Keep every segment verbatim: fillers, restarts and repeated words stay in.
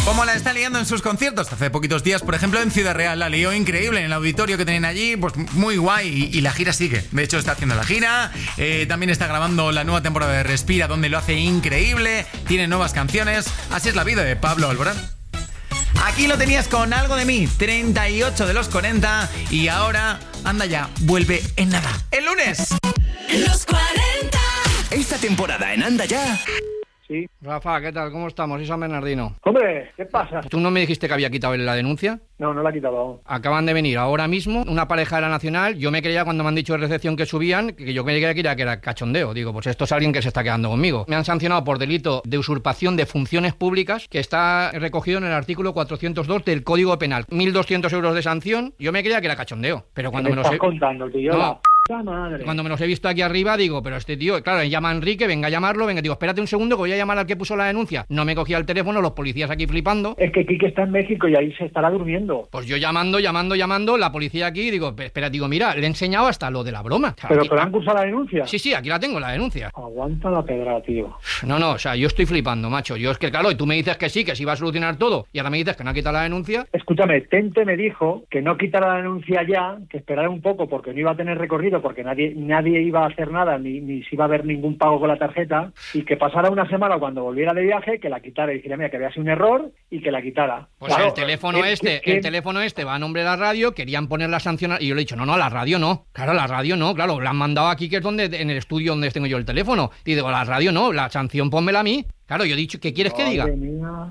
¿Cómo la está liando en sus conciertos? Hace poquitos días, por ejemplo, en Ciudad Real la lió increíble en el auditorio que tienen allí, pues muy guay, y, y la gira sigue. De hecho, está haciendo la gira, eh, también está grabando la nueva temporada de Respira, donde lo hace increíble, tiene nuevas canciones. Así es la vida de Pablo Alborán. Aquí lo tenías con Algo de mí, treinta y ocho de los cuarenta, y ahora, anda ya, vuelve en nada. ¡El lunes! Los cuarenta. Esta temporada en Anda Ya. Sí. Rafa, ¿qué tal? ¿Cómo estamos? Es San Bernardino. Hombre, ¿qué pasa? ¿Tú no me dijiste que había quitado la denuncia? No, no la he quitado aún. Acaban de venir ahora mismo una pareja de la Nacional. Yo me creía cuando me han dicho de recepción que subían, que yo creía que era, que era cachondeo. Digo, pues esto es alguien que se está quedando conmigo. Me han sancionado por delito de usurpación de funciones públicas, que está recogido en el artículo cuatrocientos dos del Código Penal. mil doscientos euros de sanción. Yo me creía que era cachondeo. Pero cuando ¿Qué me, me los estás he... contando, tío? No. La puta madre. Cuando me los he visto aquí arriba, digo, pero este tío, claro, llama a Enrique, venga a llamarlo, venga, digo, espérate un segundo que voy a llamar al que puso la denuncia. No me cogía el teléfono, los policías aquí flipando. Es que Quique está en México y ahí se estará durmiendo. Pues yo llamando, llamando, llamando, la policía aquí, digo, espera, digo, mira, le he enseñado hasta lo de la broma. ¿Pero Aquí- te han cursado la denuncia? Sí, sí, aquí la tengo, la denuncia. Aguanta la pedra, tío. No, no, o sea, yo estoy flipando, macho. Yo es que, claro, y tú me dices que sí, que sí va a solucionar todo, y ahora me dices que no ha quitado la denuncia. Escúchame, Tente me dijo que no quitara la denuncia ya, que esperara un poco porque no iba a tener recorrido, porque nadie nadie iba a hacer nada, ni, ni se iba a ver ningún pago con la tarjeta, y que pasara una semana cuando volviera de viaje, que la quitara y dijera, mira, que había sido un error y que la quitara. Pues Claro, el teléfono ¿qué- este, qué- el teléfono este va a nombre de la radio, querían poner la sanción, a- y yo le he dicho, no, no, a la radio no. Claro, a la radio no, claro, la han mandado aquí, que es donde, en el estudio donde tengo yo el teléfono. Y digo, a la radio no, la sanción pónmela a mí. Claro, yo he dicho, ¿qué quieres que diga? Madre mía.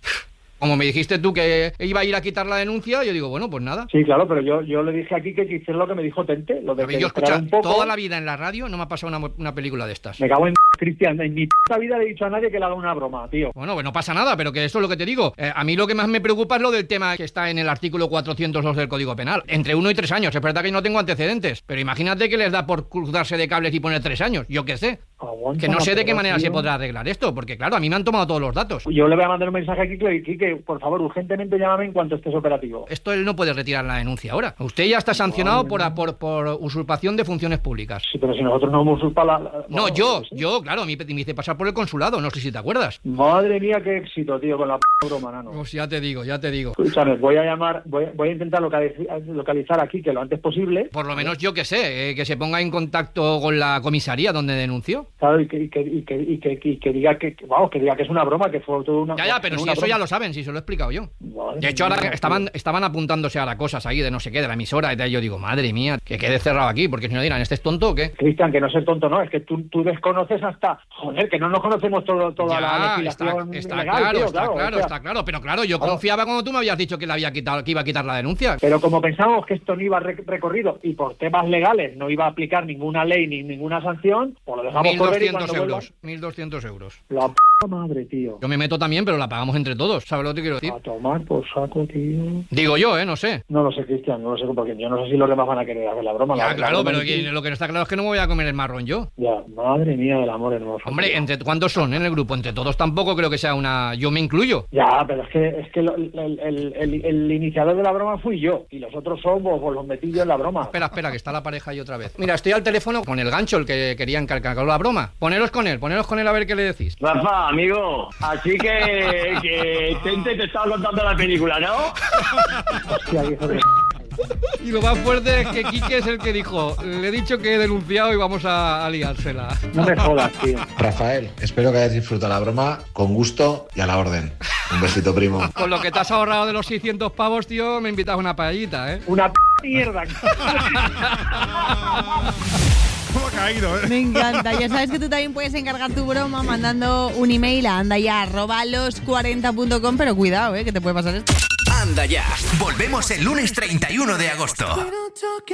Como me dijiste tú que iba a ir a quitar la denuncia, yo digo, bueno, pues nada. Sí, claro, pero yo, yo le dije aquí que hiciera lo que me dijo Tente, lo de Pero que yo esperara escucha, un poco. toda la vida en la radio no me ha pasado una, una película de estas. Me cago en Cristian, en mi puta vida le he dicho a nadie que le haga una broma, tío. Bueno, pues no pasa nada, pero que eso es lo que te digo. Eh, a mí lo que más me preocupa es lo del tema que está en el artículo cuatrocientos dos del Código Penal. Entre uno y tres años. Es verdad que yo no tengo antecedentes, pero imagínate que les da por cruzarse de cables y poner tres años. Yo qué sé. Aguanta Que no la sé de qué pedra, manera tío. se podrá arreglar esto, porque claro, a mí me han tomado todos los datos. Yo le voy a mandar un mensaje a Quique y Quique, por favor, urgentemente llámame en cuanto estés operativo. Esto él no puede retirar la denuncia ahora. Usted ya está sancionado por, por, por usurpación de funciones públicas. Sí, pero si nosotros no hemos usurpado la... la- No, bueno, yo, sé. yo, claro, me, me hice pasar por el consulado, no sé si te acuerdas. Madre mía, qué éxito, tío, con la p broma, nano. Pues ya te digo, ya te digo. Escúchame, voy a llamar, voy, voy a intentar localizar, localizar a Quique lo antes posible. Por lo menos yo que sé, eh, que se ponga en contacto con la comisaría donde denunció. Claro, y que, y que, y que, y que, y que diga que, que, vamos, que diga que es una broma, que fue todo una... Ya, ya, pero si una eso ya broma. lo saben, si se lo he explicado yo. Madre De hecho, ahora mía, estaban, tío. estaban apuntándose ahora cosas ahí de no sé qué, de la emisora, y tal. Yo digo, madre mía, que quede cerrado aquí, porque si no dirán, ¿este es tonto o qué? Cristian, que no ser tonto, no, es que tú, tú desconoces hasta... Joder, que no nos conocemos todo, toda la Ya, legislación está, está legal, claro, tío, está claro, o sea, está claro, pero claro, yo claro. confiaba cuando tú me habías dicho que le había quitado, que iba a quitar la denuncia. Pero como pensábamos que esto no iba re- recorrido y por temas legales no iba a aplicar ninguna ley ni ninguna sanción, pues lo dejamos Mil correr y doscientos cuando vuelva... euros, mil doscientos euros. La p madre, tío. Yo me meto también, pero la pagamos entre todos, ¿sabes lo que te quiero decir? A tomar por saco, tío. Digo yo, ¿eh? No sé. No lo sé, Cristian, no lo sé, porque yo no sé si los demás van a querer hacer la broma. Ya, la, claro, la pero broma que en sí. lo que no está claro es que no me voy a comer el marrón yo. Ya, madre mía del amor hermoso. Hombre, tío. ¿entre cuántos son en el grupo? Entre todos tampoco creo que sea una... Yo me incluyo. Ya, pero es que, es que lo- el, el, el, el iniciador de la broma fui yo, y los otros son, pues, pues los metí yo en la broma. Espera, espera, que está la pareja ahí otra vez. Mira, estoy al teléfono con el gancho, el que quería encargar la broma. Poneros con él, poneros con él a ver qué le decís. Rafa, amigo, así que, que Tente te estaba contando la película, ¿no? Hostia, hijo de... Y lo más fuerte es que Quique es el que dijo, le he dicho que he denunciado y vamos a, a liársela. No me jodas, tío. Rafael, espero que hayas disfrutado la broma con gusto y a la orden. Un besito, primo. Con lo que te has ahorrado de los seiscientos pavos, tío, me invitas a una paellita, ¿eh? Una p mierda. ¿Cómo ha caído, eh? Me encanta. Ya sabes que tú también puedes encargar tu broma mandando un email a andaya arroba los cuarenta punto com, pero cuidado, eh, que te puede pasar esto. Anda Ya. Volvemos el lunes treinta y uno de agosto.